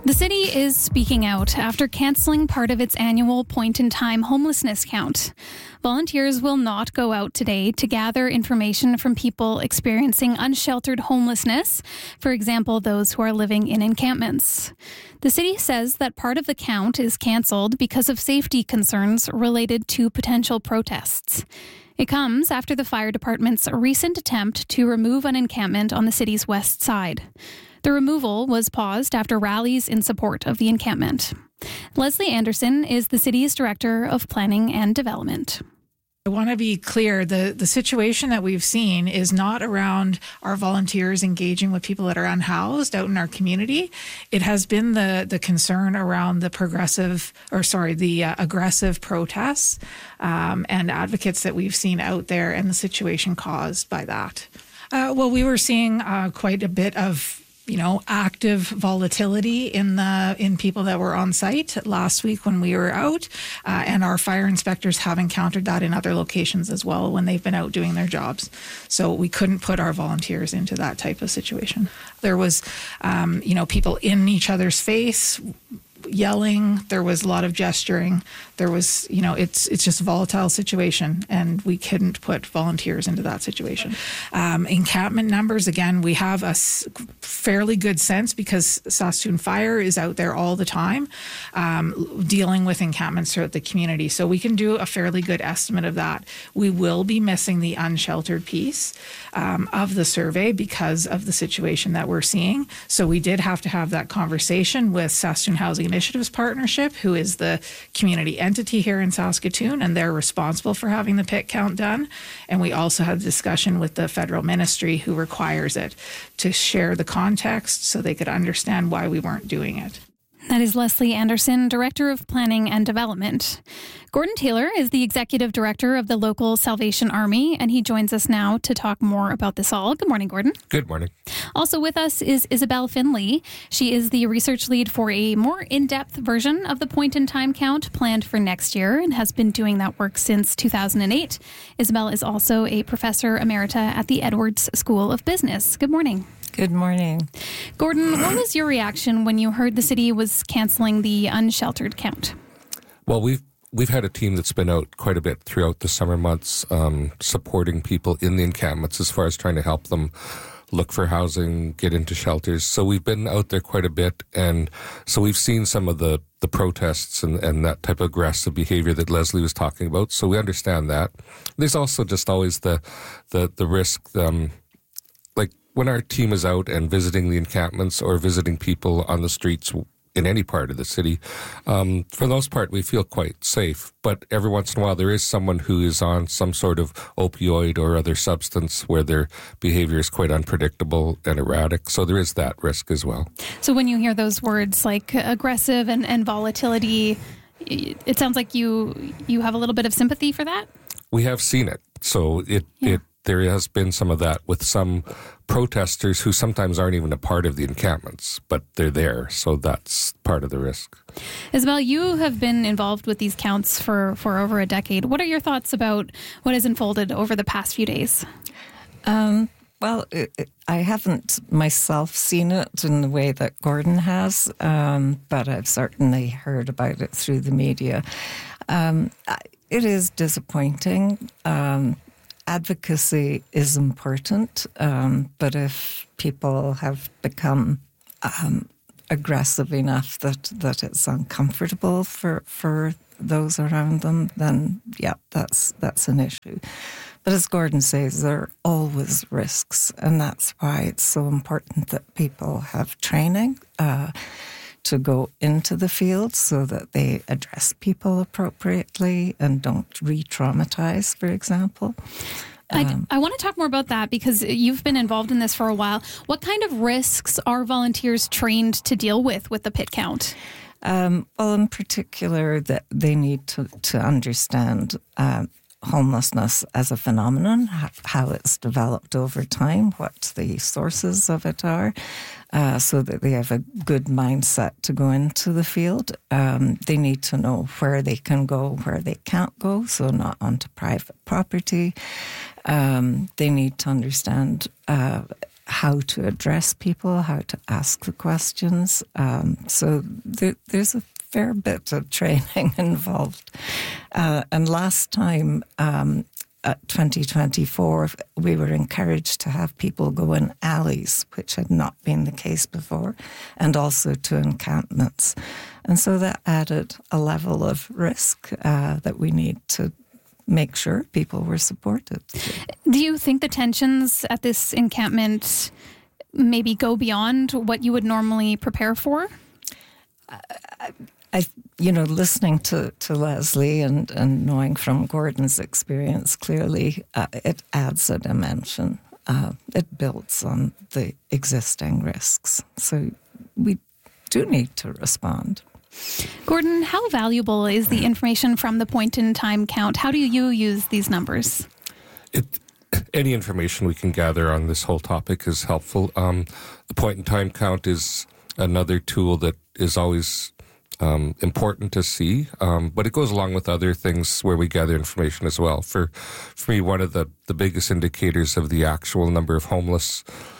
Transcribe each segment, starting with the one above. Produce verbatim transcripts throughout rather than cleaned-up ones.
The city is speaking out after cancelling part of its annual point-in-time homelessness count. Volunteers will not go out today to gather information from people experiencing unsheltered homelessness, for example, those who are living in encampments. The city says that part of the count is cancelled because of safety concerns related to potential protests. It comes after the fire department's recent attempt to remove an encampment on the city's west side. The removal was paused after rallies in support of the encampment. Leslie Anderson is the city's Director of Planning and Development. I want to be clear, the, the situation that we've seen is not around our volunteers engaging with people that are unhoused out in our community. It has been the, the concern around the progressive, or sorry, the uh, aggressive protests um, and advocates that we've seen out there and the situation caused by that. Uh, well, we were seeing uh, quite a bit of you know, active volatility in the in people that were on site last week when we were out, uh, and our fire inspectors have encountered that in other locations as well when they've been out doing their jobs. So we couldn't put our volunteers into that type of situation. There was, um, you know, people in each other's face, yelling. There was a lot of gesturing. There was, you know, it's it's just a volatile situation, and we couldn't put volunteers into that situation. Um, encampment numbers, again, we have a s- fairly good sense because Saskatoon Fire is out there all the time um, dealing with encampments throughout the community. So we can do a fairly good estimate of that. We will be missing the unsheltered piece um, of the survey because of the situation that we're seeing. So we did have to have that conversation with Saskatoon Housing Initiatives Partnership, who is the community entity here in Saskatoon, and they're responsible for having the pit count done. And we also had a discussion with the federal ministry who requires it to share the context so they could understand why we weren't doing it. That is Leslie Anderson, Director of Planning and Development. Gordon Taylor is the Executive Director of the local Salvation Army, and he joins us now to talk more about this all. Good morning, Gordon. Good morning. Also with us is Isabel Finley. She is the research lead for a more in-depth version of the point-in-time count planned for next year and has been doing that work since two thousand eight. Isabel is also a professor emerita at the Edwards School of Business. Good morning. Good morning. Gordon, what was your reaction when you heard the city was cancelling the unsheltered count? Well, we've we've had a team that's been out quite a bit throughout the summer months, um, supporting people in the encampments as far as trying to help them look for housing, get into shelters. So we've been out there quite a bit, and so we've seen some of the, the protests and, and that type of aggressive behavior that Leslie was talking about. So we understand that. There's also just always the the, the risk, um, like when our team is out and visiting the encampments or visiting people on the streets in any part of the city, um, for the most part, we feel quite safe. But every once in a while, there is someone who is on some sort of opioid or other substance where their behavior is quite unpredictable and erratic. So there is that risk as well. So when you hear those words like aggressive and, and volatility, it sounds like you you have a little bit of sympathy for that? We have seen it. So it Yeah. it there has been some of that with some protesters who sometimes aren't even a part of the encampments, but they're there. So that's part of the risk. Isabel, you have been involved with these counts for, for over a decade. What are your thoughts about what has unfolded over the past few days? Um, well, it, it, I haven't myself seen it in the way that Gordon has, um, but I've certainly heard about it through the media. Um, it is disappointing. Um, Advocacy is important, um, but if people have become um, aggressive enough that, that it's uncomfortable for, for those around them, then yeah, that's that's an issue. But as Gordon says, there are always risks, and that's why it's so important that people have training uh, to go into the field so that they address people appropriately and don't re-traumatize, for example. Um, I, I want to talk more about that because you've been involved in this for a while. What kind of risks are volunteers trained to deal with with the pit count? Um, well, in particular, that they need to, to understand uh, homelessness as a phenomenon, how it's developed over time, what the sources of it are, uh, so that they have a good mindset to go into the field. Um, they need to know where they can go, where they can't go, so not onto private property. Um, they need to understand uh, how to address people, how to ask the questions. Um, so there, there's a fair bit of training involved. Uh, and last time, um, at twenty twenty-four, we were encouraged to have people go in alleys, which had not been the case before, and also to encampments. And so that added a level of risk uh, that we need to make sure people were supported. Do you think the tensions at this encampment maybe go beyond what you would normally prepare for? I, I you know, listening to, to Leslie and, and knowing from Gordon's experience, clearly uh, it adds a dimension. Uh, it builds on the existing risks. So we do need to respond. Gordon, how valuable is the information from the point-in-time count? How do you use these numbers? It, any information we can gather on this whole topic is helpful. Um, the point-in-time count is another tool that is always um, important to see, um, but it goes along with other things where we gather information as well. For, for me, one of the, the biggest indicators of the actual number of homeless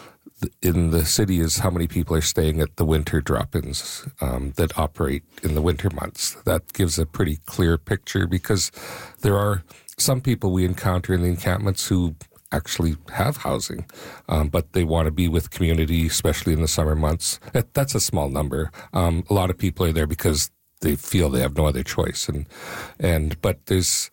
in the city is how many people are staying at the winter drop-ins um, that operate in the winter months. That gives a pretty clear picture because there are some people we encounter in the encampments who actually have housing, um, but they want to be with community, especially in the summer months. That, that's a small number. Um, a lot of people are there because they feel they have no other choice. And, and but there's...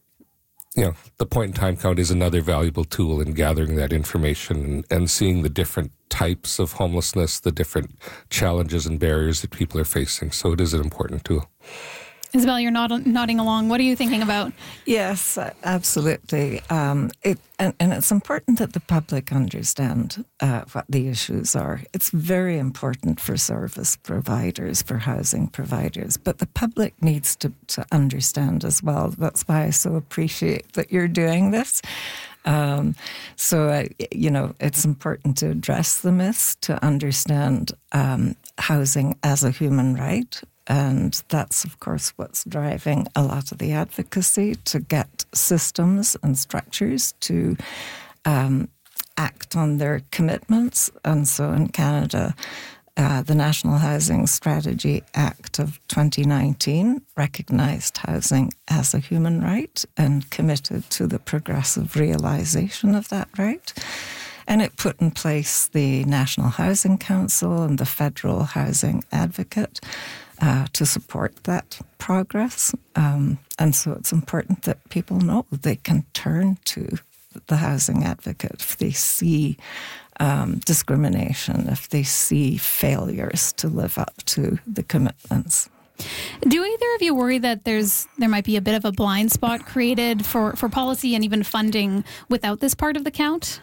You know, the point-in-time count is another valuable tool in gathering that information and, and seeing the different types of homelessness, the different challenges and barriers that people are facing. So it is an important tool. Isabel, you're nod- nodding along. What are you thinking about? Yes, absolutely. Um, it, and, and it's important that the public understand uh, what the issues are. It's very important for service providers, for housing providers, but the public needs to, to understand as well. That's why I so appreciate that you're doing this. Um, so, uh, you know, it's important to address the myths, to understand um, housing as a human right. And that's, of course, what's driving a lot of the advocacy, to get systems and structures to um, act on their commitments. And so in Canada, uh, the National Housing Strategy Act of twenty nineteen recognised housing as a human right and committed to the progressive realisation of that right. And it put in place the National Housing Council and the Federal Housing Advocate Uh, to support that progress. Um, and so it's important that people know they can turn to the housing advocate if they see um, discrimination, if they see failures to live up to the commitments. Do either of you worry that there's there might be a bit of a blind spot created for, for policy and even funding without this part of the count?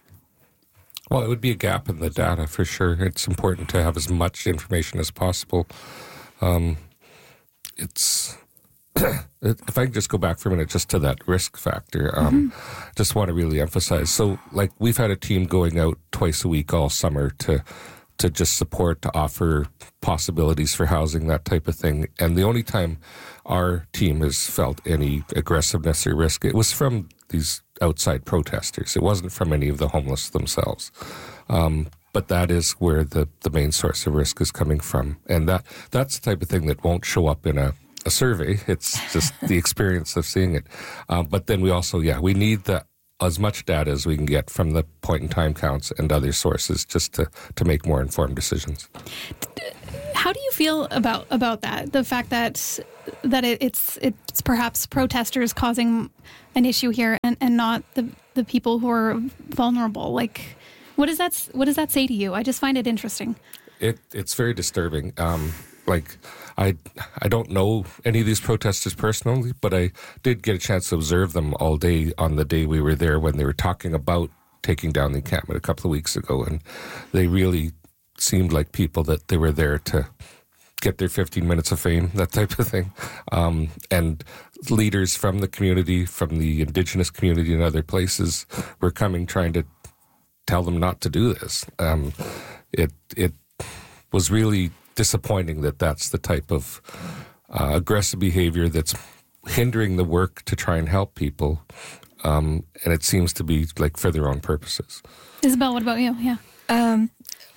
Well, it would be a gap in the data for sure. It's important to have as much information as possible. Um, it's if I can just go back for a minute just to that risk factor, um, mm-hmm. just want to really emphasize. So, like, we've had a team going out twice a week all summer to to just support, to offer possibilities for housing, that type of thing. And the only time our team has felt any aggressiveness or risk, it was from these outside protesters. It wasn't from any of the homeless themselves. Um, But that is where the, the main source of risk is coming from. And that that's the type of thing that won't show up in a, a survey. It's just the experience of seeing it. Um, but then we also, yeah, we need the, as much data as we can get from the point-in-time counts and other sources just to, to make more informed decisions. How do you feel about, about that? The fact that that it, it's it's perhaps protesters causing an issue here and, and not the, the people who are vulnerable? Like... What does that What does that say to you? I just find it interesting. It it's very disturbing. Um, like I I don't know any of these protesters personally, but I did get a chance to observe them all day on the day we were there when they were talking about taking down the encampment a couple of weeks ago, and they really seemed like people that they were there to get their fifteen minutes of fame, that type of thing. Um, and leaders from the community, from the Indigenous community and other places, were coming trying to tell them not to do this. Um, it it was really disappointing that that's the type of uh, aggressive behavior that's hindering the work to try and help people. um, and it seems to be like for their own purposes. Isabel, what about you? Yeah. Um,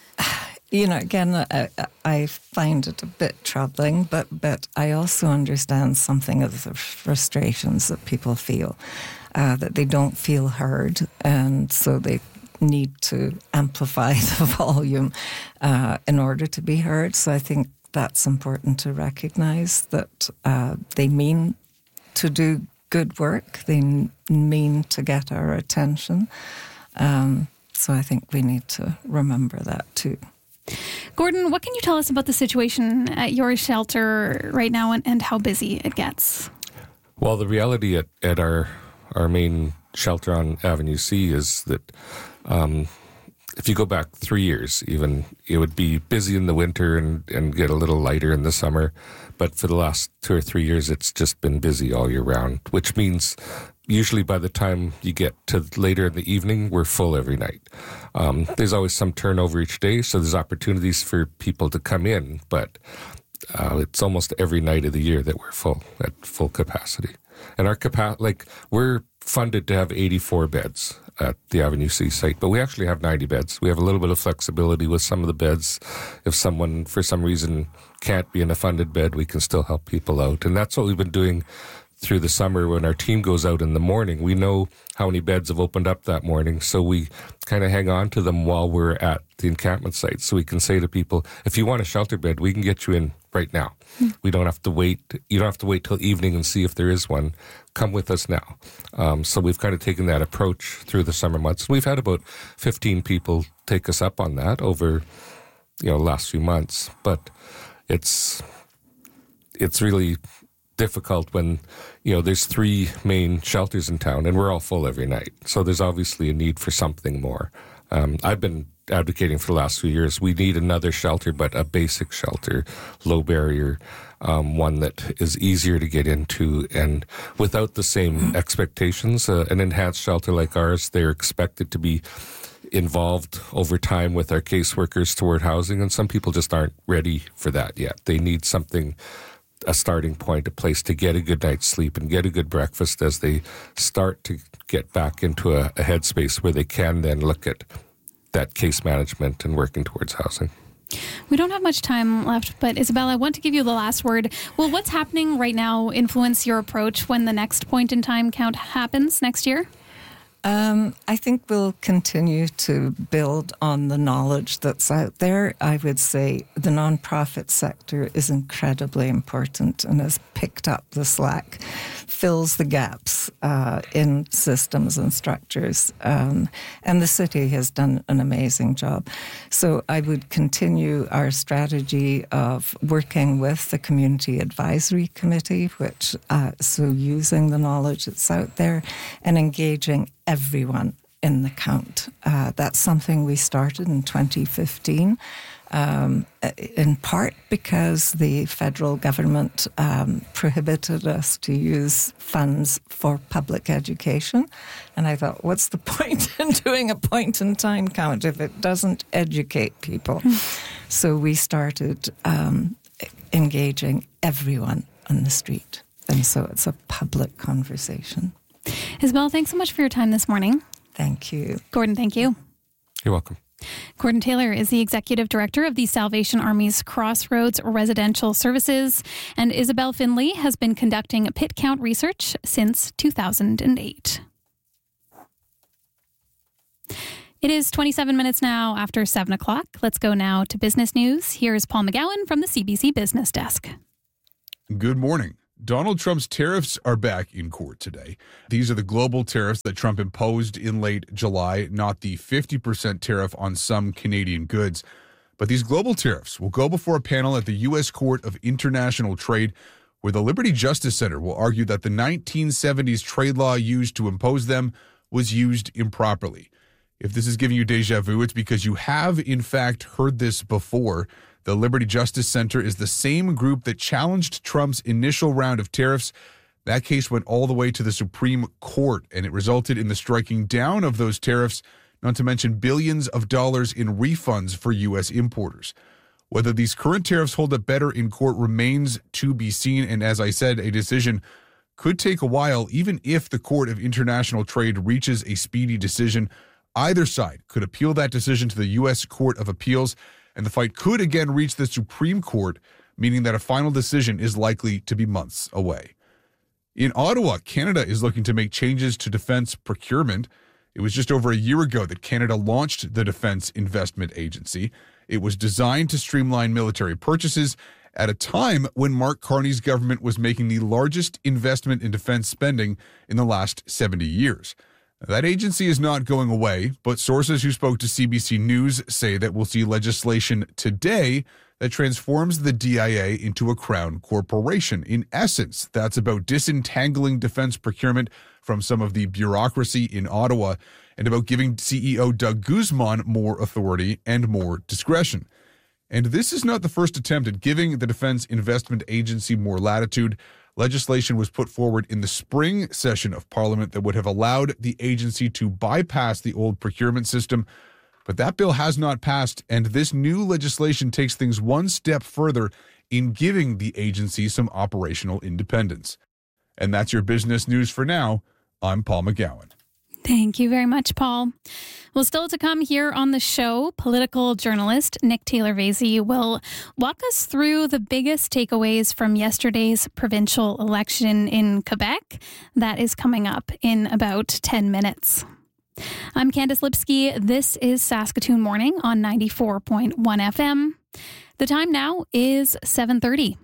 you know, again, I, I find it a bit troubling, but, but I also understand something of the frustrations that people feel, uh, that they don't feel heard, and so they need to amplify the volume uh, in order to be heard. So I think that's important to recognize, that uh, they mean to do good work, they mean to get our attention. Um, so I think we need to remember that too. Gordon, what can you tell us about the situation at your shelter right now and, and how busy it gets? Well, the reality at, at our our main shelter on Avenue C is that um, if you go back three years even, it would be busy in the winter and, and get a little lighter in the summer. But for the last two or three years, it's just been busy all year round, which means usually by the time you get to later in the evening, we're full every night. Um, there's always some turnover each day, so there's opportunities for people to come in, but uh, it's almost every night of the year that we're full, at full capacity. And our capacity, like, we're funded to have eighty-four beds at the Avenue C site, but we actually have ninety beds. We have a little bit of flexibility with some of the beds. If someone, for some reason, can't be in a funded bed, we can still help people out. And that's what we've been doing through the summer. When our team goes out in the morning, we know how many beds have opened up that morning, so we kind of hang on to them while we're at the encampment site. So we can say to people, if you want a shelter bed, we can get you in right now. Mm. We don't have to wait. You don't have to wait till evening and see if there is one. Come with us now. Um, so we've kind of taken that approach through the summer months. We've had about fifteen people take us up on that over, you know, the last few months. But it's it's really difficult when, you know, there's three main shelters in town and we're all full every night. So there's obviously a need for something more. Um, I've been advocating for the last few years, we need another shelter, but a basic shelter, low barrier, um, one that is easier to get into and without the same expectations. Uh, an enhanced shelter like ours, they're expected to be involved over time with our caseworkers toward housing, and some people just aren't ready for that yet. They need something, a starting point, a place to get a good night's sleep and get a good breakfast as they start to get back into a, a headspace where they can then look at that case management and working towards housing. We don't have much time left, but Isabel, I want to give you the last word. Will what's happening right now influence your approach when the next point in time count happens next year? Um, I think we'll continue to build on the knowledge that's out there. I would say the nonprofit sector is incredibly important and has picked up the slack, fills the gaps uh, in systems and structures. Um, and the city has done an amazing job. So I would continue our strategy of working with the Community Advisory Committee, which uh, so using the knowledge that's out there and engaging everyone in the count. Uh, that's something we started in twenty fifteen, um, in part because the federal government um, prohibited us to use funds for public education. And I thought, what's the point in doing a point-in-time count if it doesn't educate people? So we started um, engaging everyone on the street. And so it's a public conversation. Isabel, thanks so much for your time this morning. Thank you. Gordon, thank you. You're welcome. Gordon Taylor is the Executive Director of the Salvation Army's Crossroads Residential Services, and Isabel Finley has been conducting pit count research since two thousand eight. It is twenty-seven minutes now after seven o'clock. Let's go now to business news. Here's Paul McGowan from the C B C Business Desk. Good morning. Donald Trump's tariffs are back in court today. These are the global tariffs that Trump imposed in late July, not the fifty percent tariff on some Canadian goods. But these global tariffs will go before a panel at the U S Court of International Trade, where the Liberty Justice Center will argue that the nineteen seventies trade law used to impose them was used improperly. If this is giving you deja vu, it's because you have, in fact, heard this before. The Liberty Justice Center is the same group that challenged Trump's initial round of tariffs. That case went all the way to the Supreme Court, and it resulted in the striking down of those tariffs, not to mention billions of dollars in refunds for U S importers. Whether these current tariffs hold up better in court remains to be seen, and as I said, a decision could take a while, even if the Court of International Trade reaches a speedy decision. Either side could appeal that decision to the U S Court of Appeals, and the fight could again reach the Supreme Court, meaning that a final decision is likely to be months away. In Ottawa, Canada is looking to make changes to defense procurement. It was just over a year ago that Canada launched the Defense Investment Agency. It was designed to streamline military purchases at a time when Mark Carney's government was making the largest investment in defense spending in the last seventy years. That agency is not going away, but sources who spoke to C B C News say that we'll see legislation today that transforms the D I A into a crown corporation. In essence, that's about disentangling defense procurement from some of the bureaucracy in Ottawa and about giving C E O Doug Guzman more authority and more discretion. And this is not the first attempt at giving the Defense Investment Agency more latitude. Legislation was put forward in the spring session of Parliament that would have allowed the agency to bypass the old procurement system. But that bill has not passed, and this new legislation takes things one step further in giving the agency some operational independence. And that's your business news for now. I'm Paul McGowan. Thank you very much, Paul. Well, still to come here on the show, political journalist Nick Taylor-Vasey will walk us through the biggest takeaways from yesterday's provincial election in Quebec. That is coming up in about ten minutes. I'm Candice Lipsky. This is Saskatoon Morning on ninety-four point one F M. The time now is seven thirty.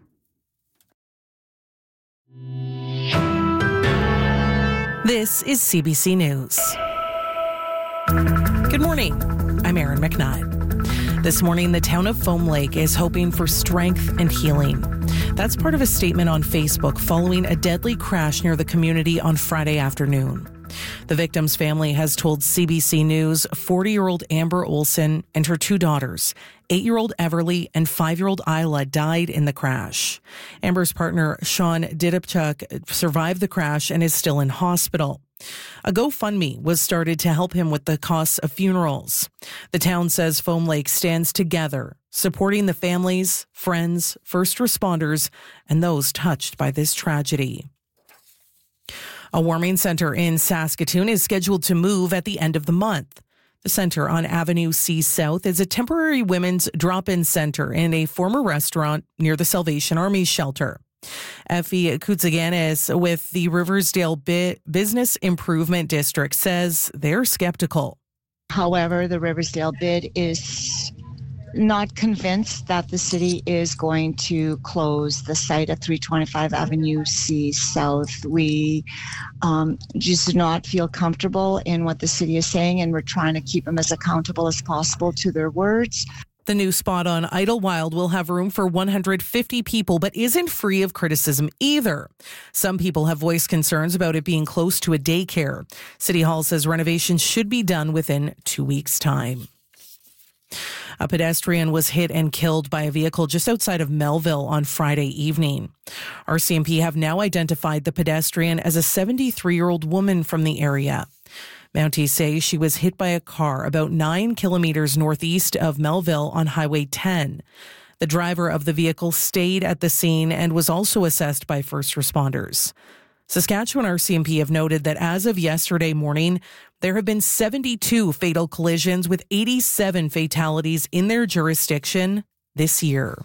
This is C B C News. Good morning. I'm Erin McNutt. This morning, the town of Foam Lake is hoping for strength and healing. That's part of a statement on Facebook following a deadly crash near the community on Friday afternoon. The victim's family has told C B C News forty-year-old Amber Olson and her two daughters, eight-year-old Everly and five-year-old Isla, died in the crash. Amber's partner, Sean Didipchuk, survived the crash and is still in hospital. A GoFundMe was started to help him with the costs of funerals. The town says Foam Lake stands together, supporting the families, friends, first responders, and those touched by this tragedy. A warming center in Saskatoon is scheduled to move at the end of the month. The center on Avenue C South is a temporary women's drop-in center in a former restaurant near the Salvation Army shelter. Effie Koutsaganis with the Riversdale B- Business Improvement District says they're skeptical. However, the Riversdale bid is not convinced that the city is going to close the site at three twenty-five Avenue C South. We um, just do not feel comfortable in what the city is saying, and we're trying to keep them as accountable as possible to their words. The new spot on Idlewild will have room for one hundred fifty people, but isn't free of criticism either. Some people have voiced concerns about it being close to a daycare. City Hall says renovations should be done within two weeks' time. A pedestrian was hit and killed by a vehicle just outside of Melville on Friday evening. R C M P have now identified the pedestrian as a seventy-three-year-old woman from the area. Mounties say she was hit by a car about nine kilometers northeast of Melville on Highway ten. The driver of the vehicle stayed at the scene and was also assessed by first responders. Saskatchewan R C M P have noted that as of yesterday morning, there have been seventy-two fatal collisions with eighty-seven fatalities in their jurisdiction this year.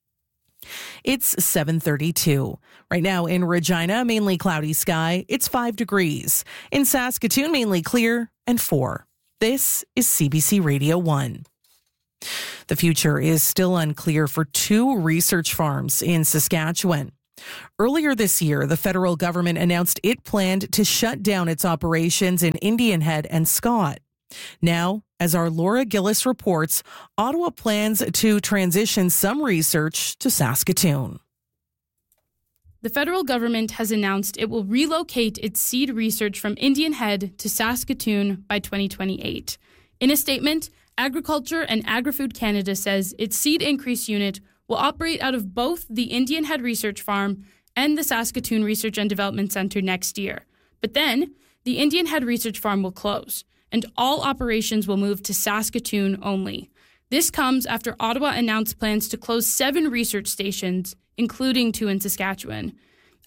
It's seven thirty-two. Right now in Regina, mainly cloudy sky. It's five degrees. In Saskatoon, mainly clear and four. This is C B C Radio one. The future is still unclear for two research farms in Saskatchewan. Earlier this year, the federal government announced it planned to shut down its operations in Indian Head and Scott. Now, as our Laura Gillis reports, Ottawa plans to transition some research to Saskatoon. The federal government has announced it will relocate its seed research from Indian Head to Saskatoon by twenty twenty-eight. In a statement, Agriculture and Agri-Food Canada says its seed increase unit will operate out of both the Indian Head Research Farm and the Saskatoon Research and Development Centre next year. But then, the Indian Head Research Farm will close, and all operations will move to Saskatoon only. This comes after Ottawa announced plans to close seven research stations, including two in Saskatchewan.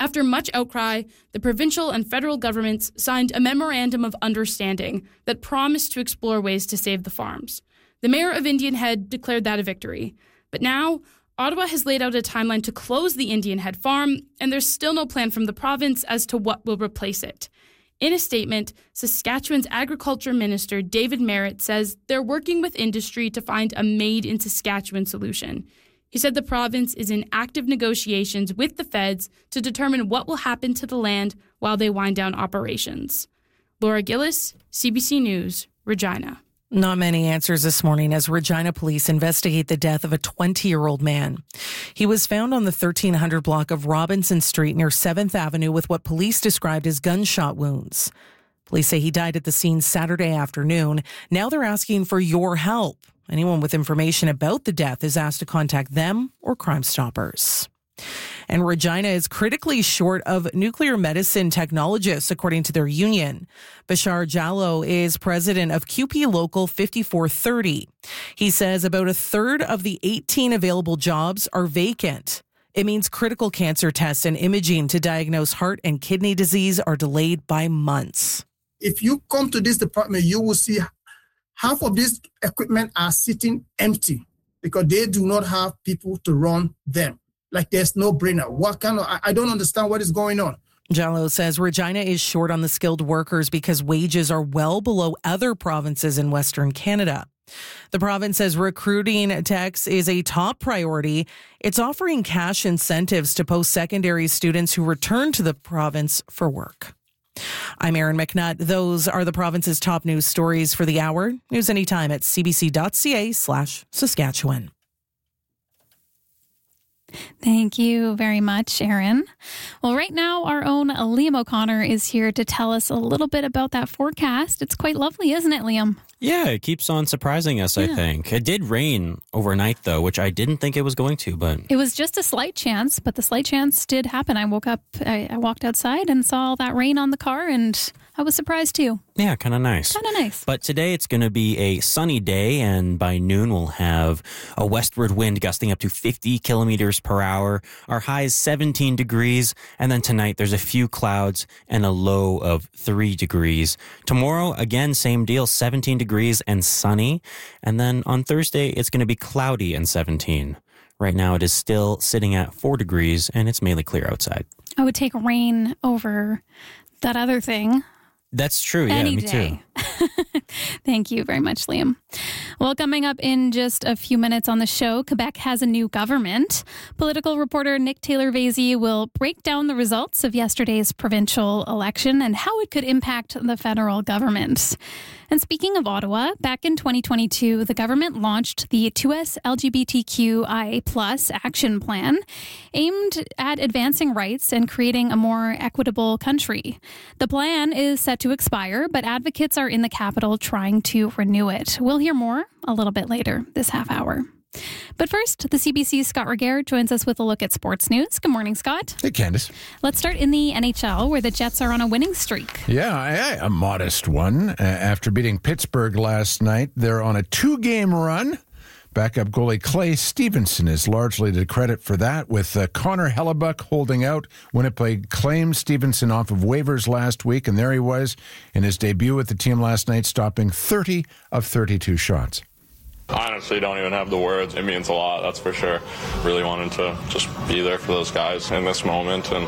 After much outcry, the provincial and federal governments signed a memorandum of understanding that promised to explore ways to save the farms. The mayor of Indian Head declared that a victory. But now, Ottawa has laid out a timeline to close the Indian Head farm, and there's still no plan from the province as to what will replace it. In a statement, Saskatchewan's Agriculture Minister David Merritt says they're working with industry to find a made-in-Saskatchewan solution. He said the province is in active negotiations with the feds to determine what will happen to the land while they wind down operations. Laura Gillis, C B C News, Regina. Not many answers this morning as Regina police investigate the death of a twenty-year-old man. He was found on the thirteen hundred block of Robinson Street near seventh Avenue with what police described as gunshot wounds. Police say he died at the scene Saturday afternoon. Now they're asking for your help. Anyone with information about the death is asked to contact them or Crime Stoppers. And Regina is critically short of nuclear medicine technologists, according to their union. Bashar Jallo is president of Q P Local fifty-four thirty. He says about a third of the eighteen available jobs are vacant. It means critical cancer tests and imaging to diagnose heart and kidney disease are delayed by months. If you come to this department, you will see half of this equipment are sitting empty because they do not have people to run them. Like there's no brainer. What kind of, I, I don't understand what is going on. Jallo says Regina is short on the skilled workers because wages are well below other provinces in Western Canada. The province says recruiting techs is a top priority. It's offering cash incentives to post-secondary students who return to the province for work. I'm Erin McNutt. Those are the province's top news stories for the hour. News anytime at cbc.ca slash Saskatchewan. Thank you very much, Erin. Well, right now, our own Liam O'Connor is here to tell us a little bit about that forecast. It's quite lovely, isn't it, Liam? Yeah, it keeps on surprising us, yeah. I think. It did rain overnight, though, which I didn't think it was going to, but... It was just a slight chance, but the slight chance did happen. I woke up, I, I walked outside and saw that rain on the car, and I was surprised, too. Yeah, kind of nice. Kind of nice. But today it's going to be a sunny day, and by noon we'll have a westward wind gusting up to fifty kilometers per hour. Our high is seventeen degrees, and then tonight there's a few clouds and a low of three degrees. Tomorrow, again, same deal, seventeen degrees and sunny. And then on Thursday, it's going to be cloudy and seventeen. Right now it is still sitting at four degrees, and it's mainly clear outside. I would take rain over that other thing. That's true. Yeah, Any me day. too. Thank you very much, Liam. Well, coming up in just a few minutes on the show, Quebec has a new government. Political reporter Nick Taylor-Vasey will break down the results of yesterday's provincial election and how it could impact the federal government. And speaking of Ottawa, back in twenty twenty-two, the government launched the two S L G B T Q I A plus action plan aimed at advancing rights and creating a more equitable country. The plan is set to expire, but advocates are in the capital trying to renew it. We'll hear more a little bit later this half hour. But first, the C B C's Scott Regehr joins us with a look at sports news. Good morning, Scott. Hey, Candace. Let's start in the N H L, where the Jets are on a winning streak. Yeah, a modest one. Uh, after beating Pittsburgh last night, they're on a two-game run. Backup goalie Clay Stevenson is largely to credit for that, with uh, Connor Hellebuck holding out. Winnipeg claimed Stevenson off of waivers last week, and there he was in his debut with the team last night, stopping thirty of thirty-two shots. I honestly don't even have the words. It means a lot, that's for sure. Really wanted to just be there for those guys in this moment. And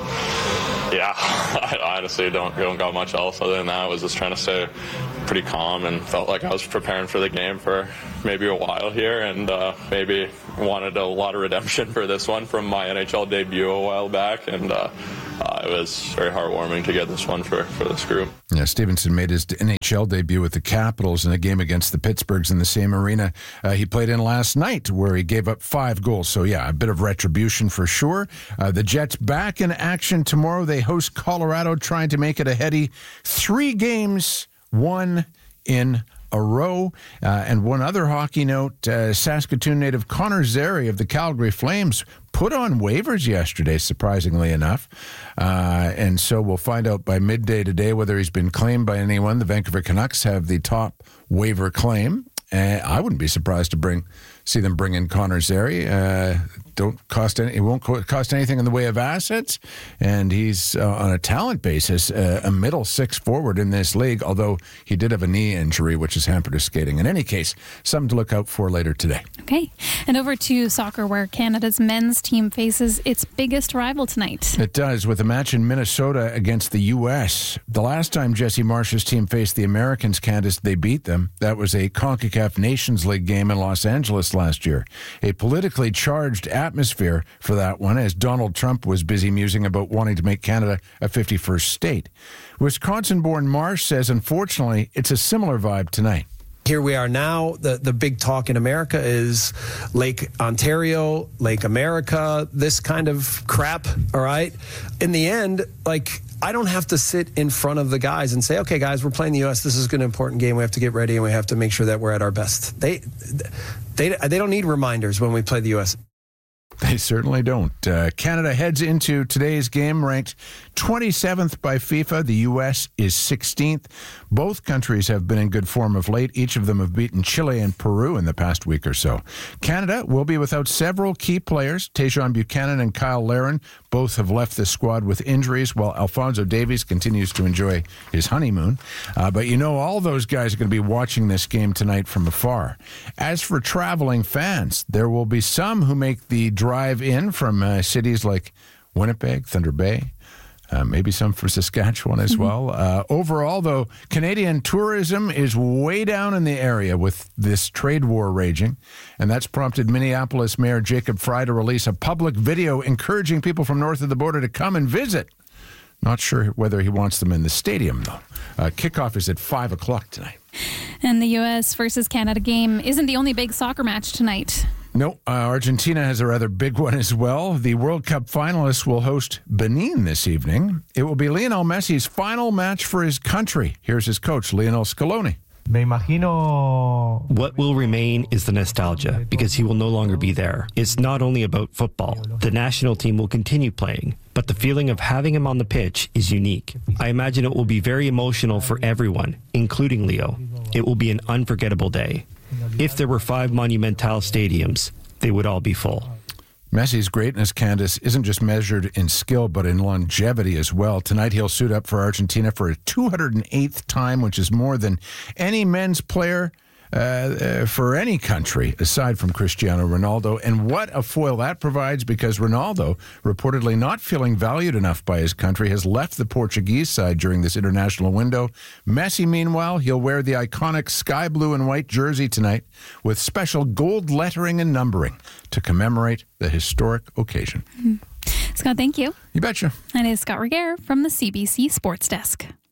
yeah, I honestly don't, don't got much else other than that. I was just trying to stay pretty calm and felt like I was preparing for the game for maybe a while here, and uh, maybe wanted a lot of redemption for this one from my N H L debut a while back. And uh, uh, it was very heartwarming to get this one for, for this group. Yeah, Stevenson made his N H L debut with the Capitals in a game against the Pittsburghs in the same arena uh, he played in last night, where he gave up five goals. So, yeah, a bit of retribution for sure. Uh, the Jets back in action tomorrow. They host Colorado, trying to make it a heady three games, one in a row. Uh, and one other hockey note, uh, Saskatoon native Connor Zary of the Calgary Flames put on waivers yesterday, surprisingly enough. Uh, and so we'll find out by midday today whether he's been claimed by anyone. The Vancouver Canucks have the top waiver claim. Uh, I wouldn't be surprised to bring see them bring in Connor Zary. Uh, don't cost any, it won't cost anything in the way of assets, and he's uh, on a talent basis uh, a middle six forward in this league, although he did have a knee injury which has hampered his skating. In any case, something to look out for later today. Okay, and over to soccer, where Canada's men's team faces its biggest rival tonight. It does, with a match in Minnesota against the U S. The last time Jesse Marsh's team faced the Americans, Candace, they beat them. That was a CONCACAF Nations League game in Los Angeles last year. A politically charged atmosphere for that one, as Donald Trump was busy musing about wanting to make Canada a fifty-first state. Wisconsin-born Marsh says, unfortunately, it's a similar vibe tonight. Here we are now. The, the big talk in America is Lake Ontario, Lake America, this kind of crap, all right? In the end, like, I don't have to sit in front of the guys and say, okay, guys, we're playing the U S. This is an important game. We have to get ready, and we have to make sure that we're at our best. They, they, they don't need reminders when we play the U S. They certainly don't. Uh, Canada heads into today's game ranked twenty-seventh by FIFA. The U S is sixteenth. Both countries have been in good form of late. Each of them have beaten Chile and Peru in the past week or so. Canada will be without several key players. Tajon Buchanan and Kyle Larin both have left the squad with injuries, while Alphonso Davies continues to enjoy his honeymoon. Uh, but you know, all those guys are going to be watching this game tonight from afar. As for traveling fans, there will be some who make the drive in from uh, cities like Winnipeg, Thunder Bay, uh, maybe some for Saskatchewan as well. Uh, overall, though, Canadian tourism is way down in the area with this trade war raging, and that's prompted Minneapolis Mayor Jacob Frey to release a public video encouraging people from north of the border to come and visit. Not sure whether he wants them in the stadium, though. Uh, kickoff is at five o'clock tonight. And the U S versus Canada game isn't the only big soccer match tonight. No, uh, Argentina has a rather big one as well. The World Cup finalists will host Benin this evening. It will be Lionel Messi's final match for his country. Here's his coach, Lionel Scaloni. What will remain is the nostalgia, because he will no longer be there. It's not only about football. The national team will continue playing, but the feeling of having him on the pitch is unique. I imagine it will be very emotional for everyone, including Leo. It will be an unforgettable day. If there were five Monumental stadiums, they would all be full. Messi's greatness, Candace, isn't just measured in skill, but in longevity as well. Tonight he'll suit up for Argentina for a two hundred eighth time, which is more than any men's player uh, uh, for any country, aside from Cristiano Ronaldo. And what a foil that provides, because Ronaldo, reportedly not feeling valued enough by his country, has left the Portuguese side during this international window. Messi, meanwhile, he'll wear the iconic sky blue and white jersey tonight with special gold lettering and numbering to commemorate the historic occasion. Mm-hmm. Scott, thank you. You betcha. And it's Scott Regehr from the C B C Sports Desk.